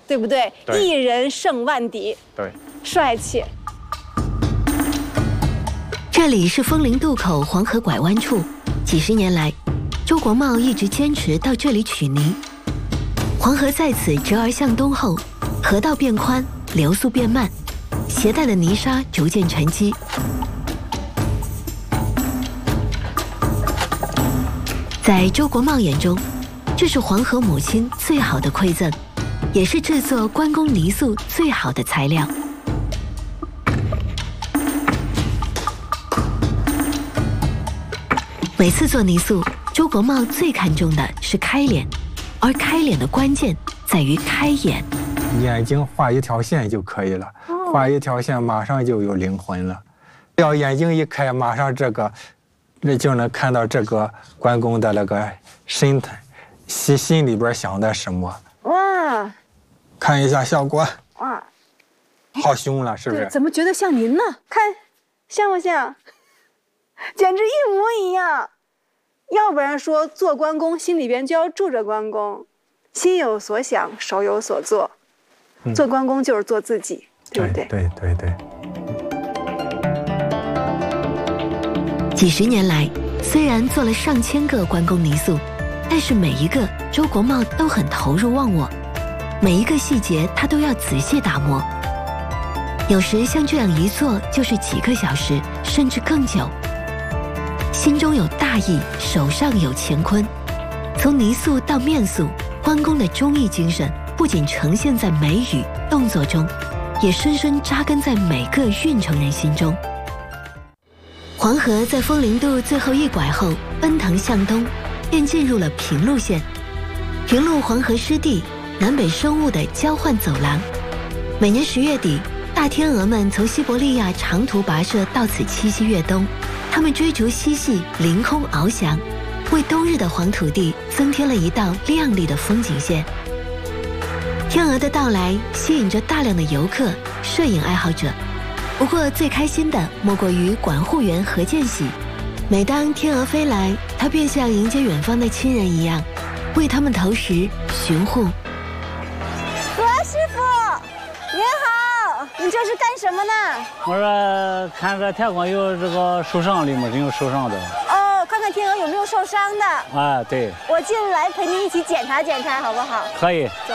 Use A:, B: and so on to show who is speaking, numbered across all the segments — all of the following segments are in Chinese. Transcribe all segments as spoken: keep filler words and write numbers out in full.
A: 对不对？
B: 对
A: 一人胜万敌，
B: 对，
A: 帅气。
C: 这里是枫林渡口黄河拐弯处，几十年来，周国茂一直坚持到这里取泥。黄河在此折而向东后，河道变宽，流速变慢，携带的泥沙逐渐沉积。在周国茂眼中，这是黄河母亲最好的馈赠，也是制作关公泥塑最好的材料。每次做泥塑，周国茂最看重的是开脸，而开脸的关键在于开眼。
B: 眼睛画一条线就可以了，画一条线马上就有灵魂了。要眼睛一开，马上这个，那就能看到这个关公的那个神态，心心里边想的什么。
A: 哇，
B: 看一下效果，
A: 哇，
B: 好凶了，是不是？
A: 怎么觉得像您呢？看，像不像？简直一模一样。要不然说做关公心里边就要住着关公，心有所想，手有所做。
B: 嗯、
A: 做关公就是做自己，对不对？
B: 对对对。
C: 几十年来，虽然做了上千个关公泥塑，但是每一个周国茂都很投入忘我，每一个细节他都要仔细打磨。有时像这样一做就是几个小时，甚至更久。心中有大义，手上有乾坤。从泥塑到面塑，关公的忠义精神不仅呈现在眉宇动作中，也深深扎根在每个运城人心中。黄河在枫林渡最后一拐后奔腾向东，便进入了平陆县。平陆黄河湿地，南北生物的交换走廊。每年十月底，大天鹅们从西伯利亚长途跋涉到此栖息越冬。它们追逐嬉戏，凌空翱翔，为冬日的黄土地增添了一道亮丽的风景线。天鹅的到来吸引着大量的游客、摄影爱好者。不过最开心的莫过于管护员何建喜。每当天鹅飞来，他便像迎接远方的亲人一样，为他们投食、巡护。
A: 何师傅，您好，你这是干什么呢？
D: 我说看着天鹅有这个受伤的吗？真有受伤的。
A: 哦，看看天鹅有没有受伤的。
D: 啊，对。
A: 我进来陪您一起检查检查，好不好？
D: 可以。
A: 走。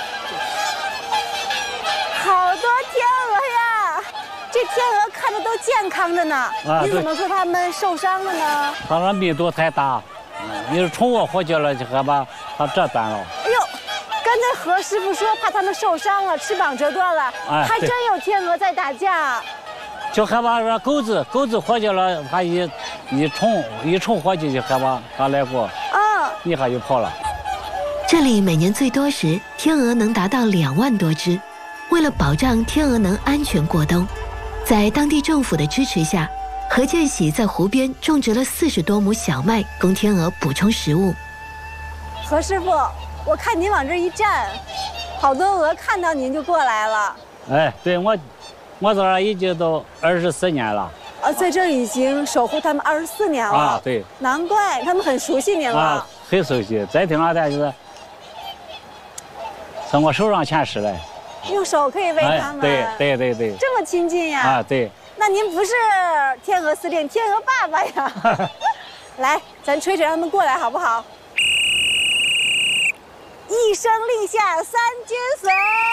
A: 好多天鹅呀，这天鹅看着都健康着呢。啊，你怎么说它们受伤了呢？
D: 它说密度太大，你是宠物活结了，就害怕它折断了。
A: 哎呦，刚才何师傅说怕它们受伤了，翅膀折断了，哎、还真有天鹅在打架。
D: 就害怕说狗子，狗子活结了，它一一虫一虫活结就害怕它来过，啊，一下就跑了。
C: 这里每年最多时，天鹅能达到两万多只。为了保障天鹅能安全过冬，在当地政府的支持下，何建喜在湖边种植了四十多亩小麦，供天鹅补充食物。
A: 何师傅，我看您往这一站，好多鹅看到您就过来了。
D: 哎，对我，我在这已经都二十四年了。
A: 啊，在这已经守护他们二十四年了。
D: 啊，对。
A: 难怪他们很熟悉您了。
D: 啊，很熟悉。再听了他就是从我手上牵食来。
A: 用手可以喂它们，
D: 哎、对对对对，
A: 这么亲近呀！
D: 啊，对。
A: 那您不是天鹅司令，天鹅爸爸呀？来，咱吹吹让他们过来好不好？一声令下，三军随。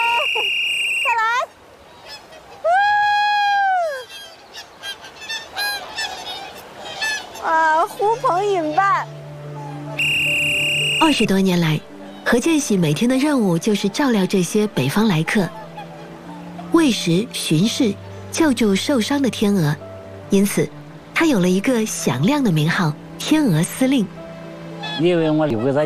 A: 再来。啊，呼朋引伴。
C: 二十多年来。何建喜每天的任务就是照料这些北方来客，喂食、巡视、救助受伤的天鹅，因此，他有了一个响亮的名号——天鹅司令。
D: 因为我留在